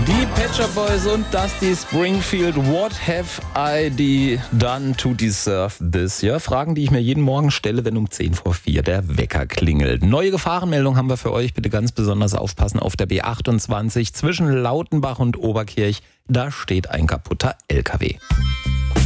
Die Pet Shop Boys und Dusty Springfield, what have I done to deserve this? Ja, Fragen, die ich mir jeden Morgen stelle, wenn um 4:10 der Wecker klingelt. Neue Gefahrenmeldung haben wir für euch. Bitte ganz besonders aufpassen auf der B28 zwischen Lautenbach und Oberkirch. Da steht ein kaputter LKW.